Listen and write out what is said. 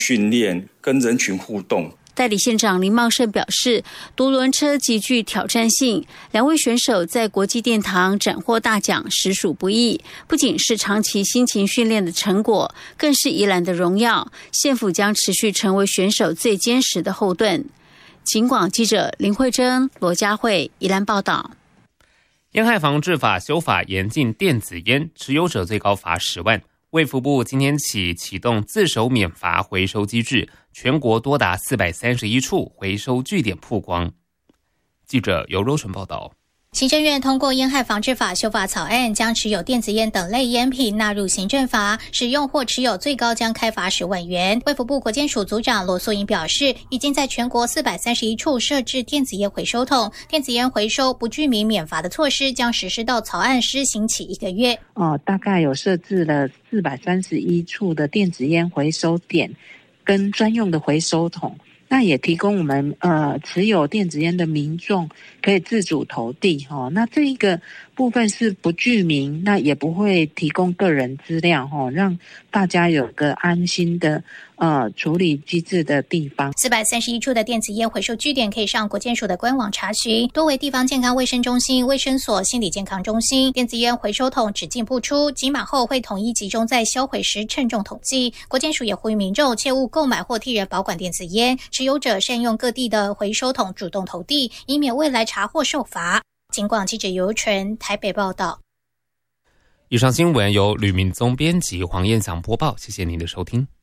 训练跟人群互动。 代理县长林茂盛表示，独轮车极具挑战性，两位选手在国际殿堂斩获大奖实属不易，不仅是长期辛勤训练的成果，更是宜兰的荣耀。县府将持续成为选手最坚实的后盾。警广记者林慧珍、罗佳慧宜兰报道。 烟害防治法修法严禁电子烟，持有者最高罚10万。卫福部今天起启动自首免罚回收机制，全国多达431处回收据点曝光。记者尤若纯报道。 行政院通过烟害防治法修法草案，将持有电子烟等类烟品纳入行政罚，使用或持有最高将开罚10万元。卫福部国健署组长罗素英表示，已经在全国431处设置电子烟回收桶，电子烟回收不具名免罚的措施将实施到草案施行起1个月。 大概有设置了431处的电子烟回收点跟专用的回收桶。那也提供我们持有电子烟的民众可以自主投递那这一个部分是不具名，那也不会提供个人资料让大家有个安心的处理机制的地方。 431处的电子烟回收据点可以上国健署的官网查询，多为地方健康卫生中心、卫生所、心理健康中心。电子烟回收桶只进不出，集满后会统一集中在销毁时称重统计。国健署也呼吁民众切勿购买或替人保管电子烟，持有者善用各地的回收桶主动投递，以免未来查获受罚。警广记者尤纯台北报道。 以上新闻由吕明宗编辑，黄燕祥播报，谢谢您的收听。